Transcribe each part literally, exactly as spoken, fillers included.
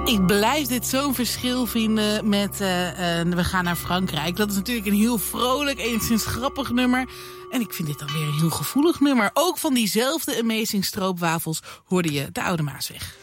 Ik blijf dit zo'n verschil vinden met uh, uh, We gaan naar Frankrijk. Dat is natuurlijk een heel vrolijk, enigszins grappig nummer. En ik vind dit dan weer een heel gevoelig nummer. Ook van diezelfde Amazing Stroopwafels hoorde je de Oude Maasweg.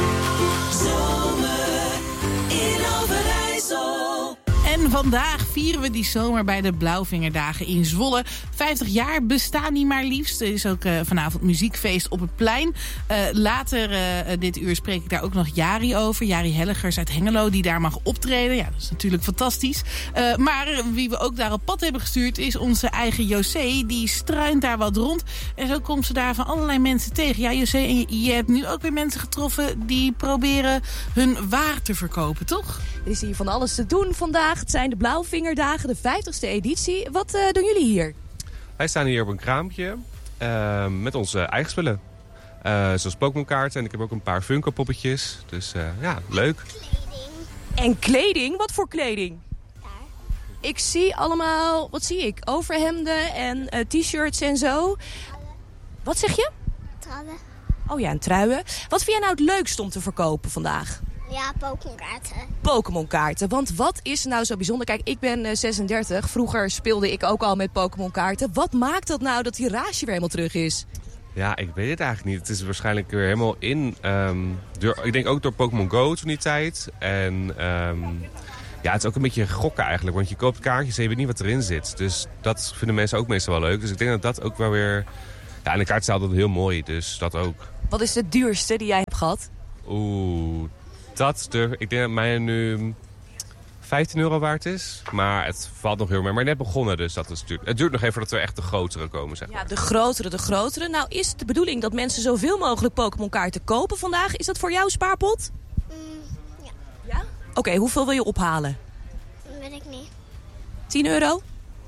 Zomer in Overijssel. En vandaag vieren we die zomer bij de Blauwvingerdagen in Zwolle. vijftig jaar bestaan die maar liefst. Er is ook uh, vanavond muziekfeest op het plein. Uh, later uh, dit uur spreek ik daar ook nog Jari over. Jari Hellegers uit Hengelo, die daar mag optreden. Ja, dat is natuurlijk fantastisch. Uh, maar wie we ook daar op pad hebben gestuurd is onze eigen José. Die struint daar wat rond. En zo komt ze daar van allerlei mensen tegen. Ja, José, en je, je hebt nu ook weer mensen getroffen die proberen hun waar te verkopen, toch? Er is hier van alles te doen vandaag. Het zijn de Blauwvingerdagen, de vijftigste editie. Wat uh, doen jullie hier? Wij staan hier op een kraampje uh, met onze eigen spullen. Uh, zoals Pokémon-kaarten en ik heb ook een paar Funko-poppetjes. Dus uh, ja, leuk. Kleding. En kleding? Wat voor kleding? Daar. Ik zie allemaal, wat zie ik? Overhemden en uh, t-shirts en zo. Wat zeg je? Truien. Oh ja, en truien. Wat vind jij nou het leukst om te verkopen vandaag? Ja, Pokémon-kaarten. Pokémon-kaarten, want wat is nou zo bijzonder? Kijk, ik ben uh, zesendertig. Vroeger speelde ik ook al met Pokémon-kaarten. Wat maakt dat nou dat die rage weer helemaal terug is? Ja, ik weet het eigenlijk niet. Het is waarschijnlijk weer helemaal in. Um, door, ik denk ook door Pokémon Go toen die tijd. En um, ja, het is ook een beetje gokken eigenlijk. Want je koopt kaartjes en je weet niet wat erin zit. Dus dat vinden mensen ook meestal wel leuk. Dus ik denk dat dat ook wel weer... Ja, en de kaart is altijd heel mooi, dus dat ook. Wat is de duurste die jij hebt gehad? Oeh... Dat durf, ik denk dat mij nu vijftien euro waard is. Maar het valt nog heel meer. Maar net begonnen, dus dat is natuurlijk. Het duurt nog even voordat er echt de grotere komen, zeg maar. Ja, de grotere, de grotere. Nou, is het de bedoeling dat mensen zoveel mogelijk Pokémon-kaarten kopen vandaag? Is dat voor jou spaarpot? Mm, ja. Ja? Oké, okay, hoeveel wil je ophalen? Weet ik niet. tien euro?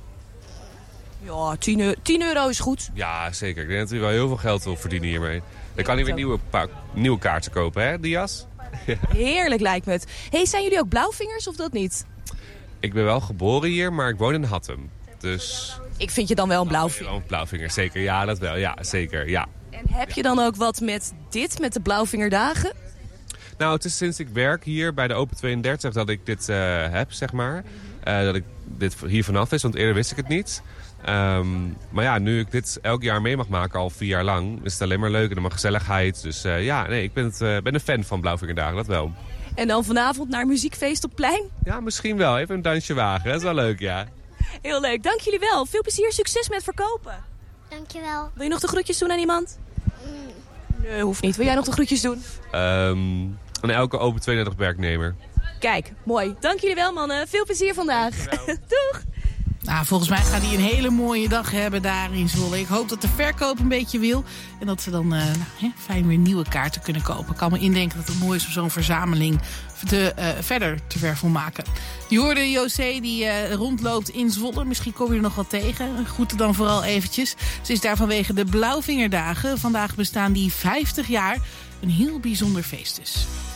Ja, tien euro is goed. Ja, zeker. Ik denk dat hij wel heel veel geld wil verdienen hiermee. Dan kan hij weer nieuwe, nieuwe kaarten kopen, hè, Dias? Heerlijk lijkt me het. Hey, zijn jullie ook blauwvingers of dat niet? Ik ben wel geboren hier, maar ik woon in Hattem. Dus... Ik vind je dan wel een blauwvinger. Een blauwvinger, zeker. Ja, dat wel. Ja, zeker. Ja. En heb je dan ook wat met dit, met de Blauwvingerdagen? Nou, het is sinds ik werk hier bij de Open tweeëndertig dat ik dit uh, heb, zeg maar. Uh, dat ik dit hier vanaf is, want eerder wist ik het niet. Um, maar ja, nu ik dit elk jaar mee mag maken, al vier jaar lang, is het alleen maar leuk en dan maar gezelligheid. Dus uh, ja, nee, ik ben, het, uh, ben een fan van Blauwvingerdagen, dat wel. En dan vanavond naar muziekfeest op plein? Ja, misschien wel. Even een dansje wagen, dat is wel leuk, ja. Heel leuk, dank jullie wel. Veel plezier, succes met verkopen. Dankjewel. Wil je nog de groetjes doen aan iemand? Mm. Nee, hoeft niet. Wil jij nog de groetjes doen? Um, aan elke Open tweeëndertig werknemer. Kijk, mooi. Dank jullie wel, mannen. Veel plezier vandaag. Doeg! Nou, volgens mij gaat hij een hele mooie dag hebben daar in Zwolle. Ik hoop dat de verkoop een beetje wil. En dat ze dan uh, nou, hè, fijn weer nieuwe kaarten kunnen kopen. Ik kan me indenken dat het mooi is om zo'n verzameling te, uh, verder te vervolmaken. Je hoorde José die uh, rondloopt in Zwolle. Misschien kom je er nog wat tegen. Groet dan vooral eventjes. Ze is daar vanwege de Blauwvingerdagen. Vandaag bestaan die vijftig jaar. Een heel bijzonder feest dus.